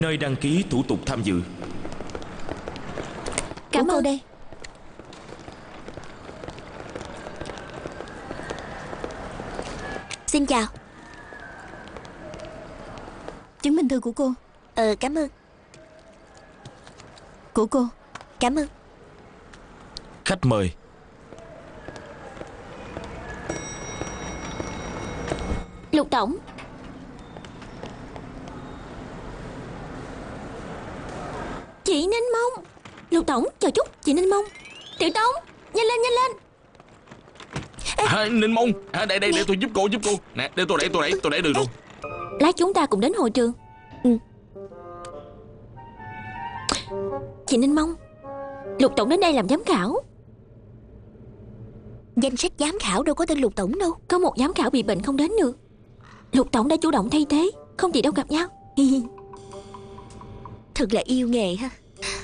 Nơi đăng ký thủ tục tham dự. Cảm ơn. Đây. Xin chào. Chứng minh thư của cô. Cảm ơn. Của cô. Cảm ơn. Khách mời. Lục tổng. Chị Ninh Mông. Lục tổng, chờ chút, chị Ninh Mông. Tiểu Tống, nhanh lên, nhanh lên. Ninh Mông, đây để tôi giúp cô. Nè, để tôi đẩy được luôn. Lát chúng ta cùng đến hội trường. Chị Ninh Mông, Lục tổng đến đây làm giám khảo. Danh sách giám khảo đâu có tên Lục tổng đâu. Có một giám khảo bị bệnh không đến được. Lục tổng đã chủ động thay thế, không chị đâu gặp nhau. Thật là yêu nghề ha.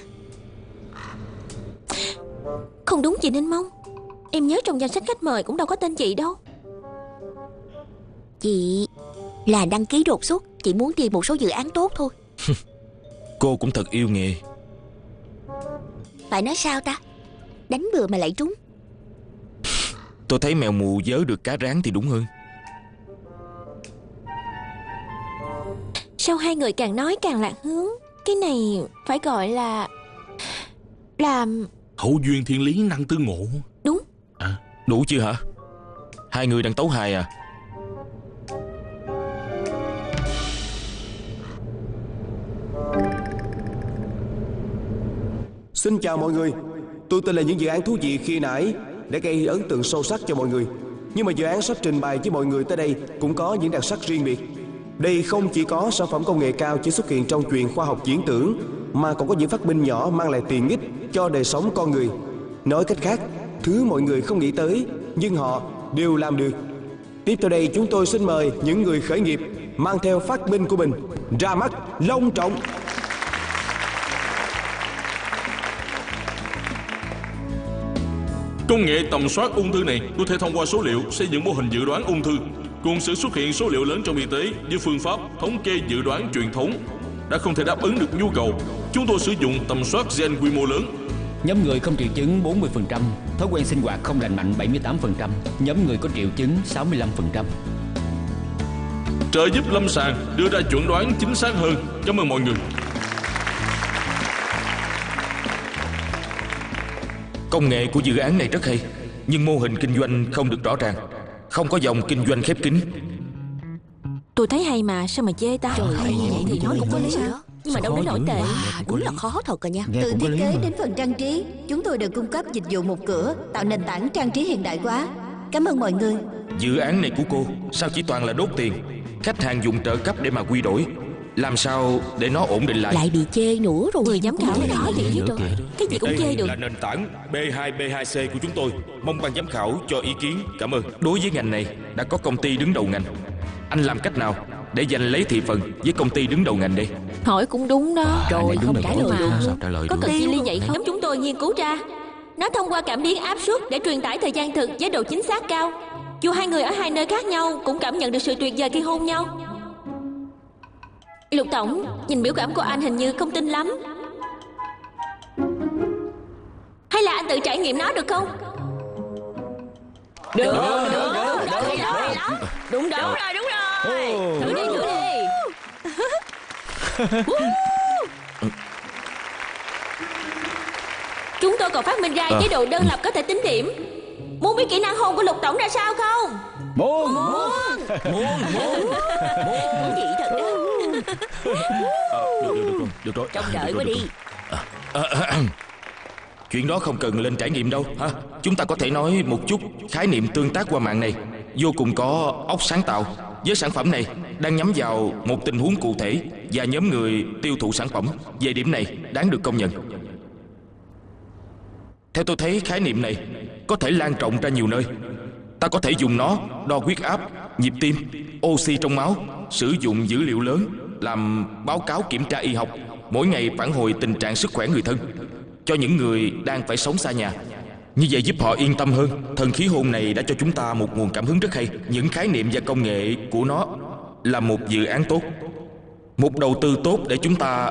Không đúng chị Ninh Mông, em nhớ trong danh sách khách mời cũng đâu có tên chị đâu. Chị là đăng ký đột xuất, chị muốn tìm một số dự án tốt thôi. Cô cũng thật yêu nghề. Phải nói sao ta? Đánh bừa mà lại trúng. Tôi thấy mèo mù vớ được cá rán thì đúng hơn. Sao hai người càng nói càng lạc hướng? Cái này phải gọi là Hậu duyên thiên lý năng tư ngộ. Đúng. Đủ chưa hả? Hai người đang tấu hài à? Xin chào mọi người. Tôi tin là những dự án thú vị khi nãy đã gây ấn tượng sâu sắc cho mọi người. Nhưng mà dự án sắp trình bày với mọi người tới đây cũng có những đặc sắc riêng biệt. Đây không chỉ có sản phẩm công nghệ cao chỉ xuất hiện trong chuyện khoa học viễn tưởng, mà còn có những phát minh nhỏ mang lại tiện ích cho đời sống con người. Nói cách khác, thứ mọi người không nghĩ tới nhưng họ đều làm được. Tiếp theo đây chúng tôi xin mời những người khởi nghiệp mang theo phát minh của mình ra mắt long trọng. Công nghệ tầm soát ung thư này có thể thông qua số liệu xây dựng mô hình dự đoán ung thư, cùng sự xuất hiện số liệu lớn trong y tế với phương pháp thống kê dự đoán truyền thống đã không thể đáp ứng được nhu cầu. Chúng tôi sử dụng tầm soát gen quy mô lớn. Nhóm người không triệu chứng 40%, thói quen sinh hoạt không lành mạnh 78%, nhóm người có triệu chứng 65%. Trợ giúp lâm sàng đưa ra chuẩn đoán chính xác hơn. Cảm ơn mọi người. Công nghệ của dự án này rất hay, nhưng mô hình kinh doanh không được rõ ràng, không có dòng kinh doanh khép kín. Tôi thấy hay mà, sao mà chê ta? Trời ơi, vậy thì nói cũng có lý đó. Nhưng mà đâu đến nổi tệ. Đúng là khó thật rồi nha. Từ thiết kế đến phần trang trí, chúng tôi đều cung cấp dịch vụ một cửa, tạo nền tảng trang trí hiện đại hóa. Cảm ơn mọi người. Dự án này của cô sao chỉ toàn là đốt tiền? Khách hàng dùng trợ cấp để mà quy đổi. Làm sao để nó ổn định lại? Lại bị chê nữa rồi. Người giám khảo này nói thiệt hết rồi. Cái gì cũng chê được. Là nền tảng B2, B2C của chúng tôi. Mong ban giám khảo cho ý kiến. Cảm ơn. Đối với ngành này đã có công ty đứng đầu ngành. Anh làm cách nào để giành lấy thị phần với công ty đứng đầu ngành đây? Hỏi cũng đúng đó. Rồi không trả lời luôn. Sao trả lời có được? cần chi ly vậy không? Nhóm chúng tôi nghiên cứu ra nó thông qua cảm biến áp suất để truyền tải thời gian thực với độ chính xác cao. Dù hai người ở hai nơi khác nhau cũng cảm nhận được sự tuyệt vời khi hôn nhau. Lục tổng, nhìn biểu cảm của anh hình như không tin lắm. Hay là anh tự trải nghiệm nó được không? Được. Hay lắm. Đúng rồi. Thử đi. Chúng tôi còn phát minh ra chế độ đơn lập có thể tính điểm. Muốn biết kỹ năng hôn của Lục tổng ra sao không? Muốn. Chị thật đó. Được rồi. Trông đợi quá đi. Chuyện đó không cần lên trải nghiệm đâu ha. Chúng ta có thể nói một chút khái niệm tương tác qua mạng này vô cùng có óc sáng tạo. Với sản phẩm này đang nhắm vào một tình huống cụ thể và nhóm người tiêu thụ sản phẩm. Về điểm này đáng được công nhận. Theo tôi thấy khái niệm này có thể lan rộng ra nhiều nơi. Ta có thể dùng nó đo huyết áp, nhịp tim, oxy trong máu, sử dụng dữ liệu lớn, làm báo cáo kiểm tra y học, mỗi ngày phản hồi tình trạng sức khỏe người thân cho những người đang phải sống xa nhà. Như vậy giúp họ yên tâm hơn. Thần khí hôn này đã cho chúng ta một nguồn cảm hứng rất hay. Những khái niệm và công nghệ của nó là một dự án tốt, một đầu tư tốt để chúng ta